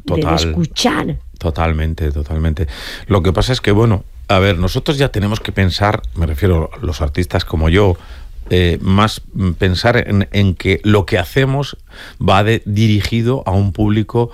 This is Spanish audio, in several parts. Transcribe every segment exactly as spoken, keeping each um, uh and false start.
Total, de escuchar. Totalmente, totalmente. Lo que pasa es que, bueno, a ver, nosotros ya tenemos que pensar, me refiero a los artistas como yo, eh, más pensar en, en que lo que hacemos va de, dirigido a un público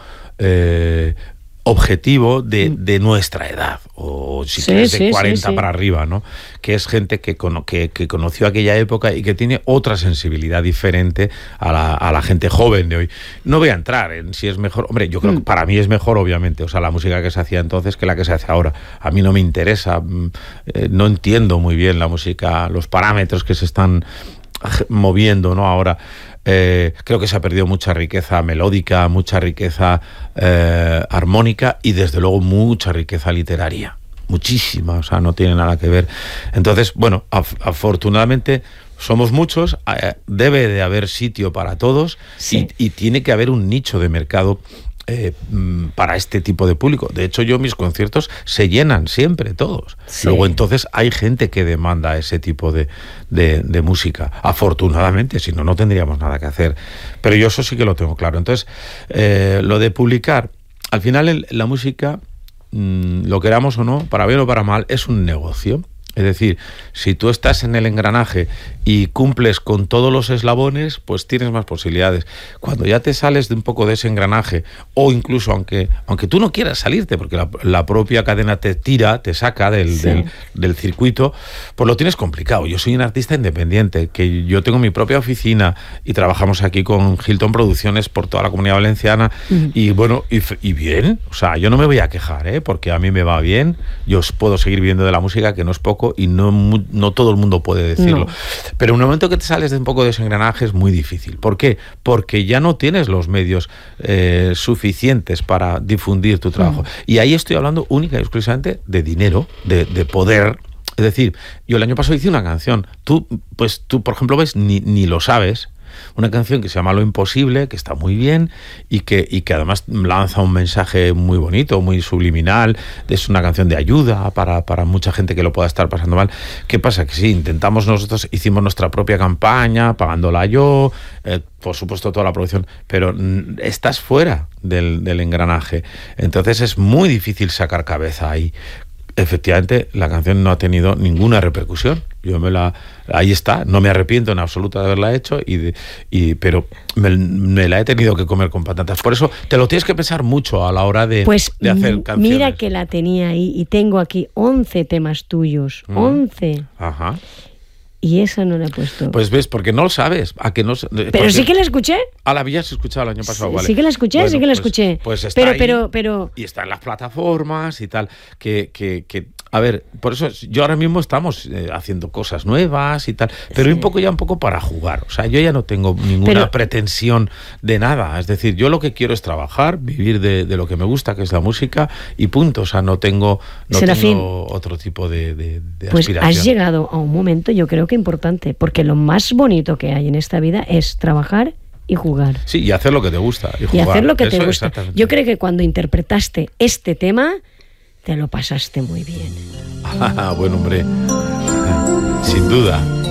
eh, objetivo de, de nuestra edad, o si sí, quieres de sí, cuarenta sí, sí. para arriba, ¿no? Que es gente que, que, que conoció aquella época y que tiene otra sensibilidad diferente a la, a la gente joven de hoy. No voy a entrar en si es mejor, hombre, yo creo mm. que para mí es mejor, obviamente, o sea, la música que se hacía entonces que la que se hace ahora. A mí no me interesa, eh, no entiendo muy bien la música, los parámetros que se están moviendo, ¿no? Ahora. Eh, creo que se ha perdido mucha riqueza melódica, mucha riqueza eh, armónica y desde luego mucha riqueza literaria, muchísima, o sea, no tiene nada que ver. Entonces, bueno, af- afortunadamente somos muchos, eh, debe de haber sitio para todos sí. y, y tiene que haber un nicho de mercado Eh, para este tipo de público. De hecho, yo mis conciertos se llenan siempre, todos. Sí. Luego, entonces, hay gente que demanda ese tipo de, de, de música. Afortunadamente, si no, no tendríamos nada que hacer. Pero yo eso sí que lo tengo claro. Entonces, eh, lo de publicar, al final el, la música, mmm, lo queramos o no, para bien o para mal, es un negocio. Es decir, si tú estás en el engranaje y cumples con todos los eslabones, pues tienes más posibilidades. Cuando ya te sales de un poco de ese engranaje, o incluso aunque, aunque tú no quieras salirte, porque la, la propia cadena te tira, te saca del, sí. del, del circuito, pues lo tienes complicado. Yo soy un artista independiente, que yo tengo mi propia oficina y trabajamos aquí con Hilton Producciones por toda la Comunidad Valenciana uh-huh. y bueno, y, y bien, o sea, yo no me voy a quejar, ¿eh? Porque a mí me va bien, yo puedo seguir viviendo de la música, que no es poco, y no, no todo el mundo puede decirlo. No. Pero en un momento que te sales de un poco de ese engranaje es muy difícil. ¿Por qué? Porque ya no tienes los medios eh, suficientes para difundir tu trabajo. Mm. Y ahí estoy hablando única y exclusivamente de dinero, de, de poder. Es decir, yo el año pasado hice una canción. Tú, pues tú, por ejemplo, ves, ni, ni lo sabes. Una canción que se llama Lo Imposible, que está muy bien y que, y que además lanza un mensaje muy bonito, muy subliminal. Es una canción de ayuda para, para mucha gente que lo pueda estar pasando mal. ¿Qué pasa? Que sí, intentamos nosotros, hicimos nuestra propia campaña, pagándola yo, eh, por supuesto toda la producción, pero mm, estás fuera del, del engranaje. Entonces es muy difícil sacar cabeza ahí. Efectivamente, la canción no ha tenido ninguna repercusión. Yo me la, ahí está, no me arrepiento en absoluto de haberla hecho, y, de, y pero me, me la he tenido que comer con patatas. Por eso te lo tienes que pensar mucho a la hora de, pues de hacer canciones. Mira que la tenía ahí y tengo aquí once temas tuyos, mm. once. Ajá. Y esa no la he puesto. Pues ves, porque no lo sabes. ¿A que no? Pero sí que la escuché. Ah, la habías escuchado el año pasado, sí, vale. Sí que la escuché, bueno, sí que la escuché. Pues, pues está pero, ahí, pero, pero... y está en las plataformas y tal. Que, que, que, a ver, por eso yo ahora mismo estamos eh, haciendo cosas nuevas y tal, pero sí. un poco ya un poco para jugar. O sea, yo ya no tengo ninguna pero... pretensión de nada. Es decir, yo lo que quiero es trabajar, vivir de, de lo que me gusta, que es la música, y punto. O sea, no tengo, no tengo otro tipo de, de, de pues aspiración. Pues has llegado a un momento, yo creo que importante, porque lo más bonito que hay en esta vida es trabajar y jugar. Sí, y hacer lo que te gusta. Y, jugar. y hacer lo que Eso te gusta. Yo creo que cuando interpretaste este tema, te lo pasaste muy bien. Ah, buen hombre. Sin duda.